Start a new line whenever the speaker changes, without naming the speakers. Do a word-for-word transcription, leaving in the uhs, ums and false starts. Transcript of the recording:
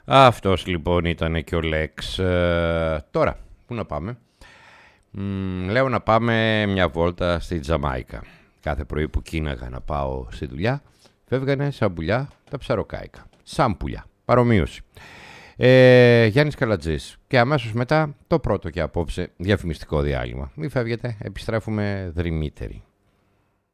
Αυτός λοιπόν ήταν και ο Λέξ. Ε, τώρα, πού να πάμε? Μ, λέω να πάμε μια βόλτα στη Τζαμάικα. Κάθε πρωί που κίναγα να πάω στη δουλειά, φεύγανε σαν πουλιά τα ψαροκάικα. Σαν πουλιά, παρομοίωση. Ε, Γιάννης Καλατζής. Και αμέσως μετά το πρώτο και απόψε διαφημιστικό διάλειμμα. Μην φεύγετε, επιστρέφουμε δρυμύτεροι.